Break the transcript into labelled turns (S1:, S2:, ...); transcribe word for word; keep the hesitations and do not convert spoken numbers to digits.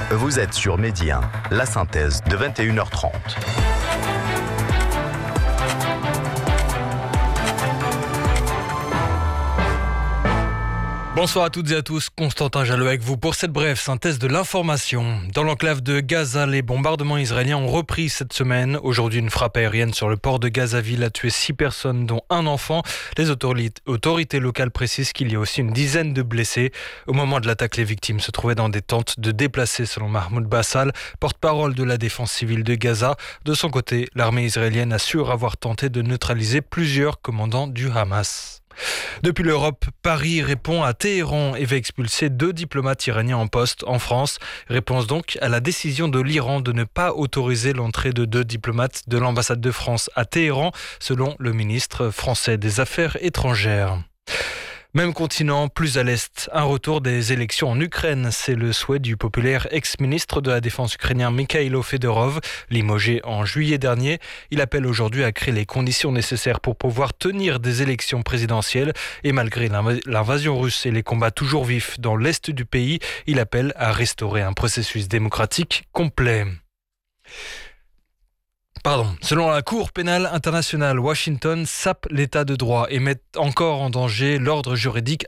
S1: Vous êtes sur Midi un, la synthèse de vingt et une heures trente.
S2: Bonsoir à toutes et à tous, Constantin Jallot avec vous pour cette brève synthèse de l'information. Dans l'enclave de Gaza, les bombardements israéliens ont repris cette semaine. Aujourd'hui, une frappe aérienne sur le port de Gaza-Ville a tué six personnes, dont un enfant. Les autorités locales précisent qu'il y a aussi une dizaine de blessés. Au moment de l'attaque, les victimes se trouvaient dans des tentes de déplacés, selon Mahmoud Bassal, porte-parole de la défense civile de Gaza. De son côté, l'armée israélienne assure avoir tenté de neutraliser plusieurs commandants du Hamas. Depuis l'Europe, Paris répond à Téhéran et va expulser deux diplomates iraniens en poste en France. Réponse donc à la décision de l'Iran de ne pas autoriser l'entrée de deux diplomates de l'ambassade de France à Téhéran, selon le ministre français des Affaires étrangères. Même continent, plus à l'est, un retour des élections en Ukraine. C'est le souhait du populaire ex-ministre de la Défense ukrainien Mikhailo Fedorov, limogé en juillet dernier. Il appelle aujourd'hui à créer les conditions nécessaires pour pouvoir tenir des élections présidentielles. Et malgré l'invasion russe et les combats toujours vifs dans l'est du pays, il appelle à restaurer un processus démocratique complet. Pardon. Selon la Cour pénale internationale, Washington sape l'état de droit et met encore en danger l'ordre juridique